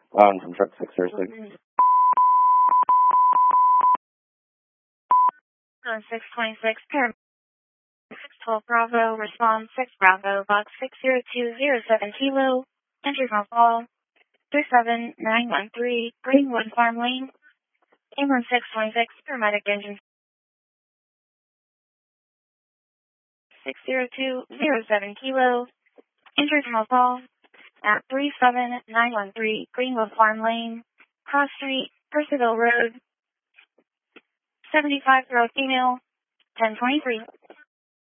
From truck 606. 626, paramedic 612 Bravo, respond 6 Bravo, box 60207 Kilo, enter from call 37913, Greenwood Farm Lane, ambulance 626, paramedic engine 60207 Kilo, enter from call at 37913, Greenwood Farm Lane, Cross Street, Percival Road, 75-year-old female, 1023.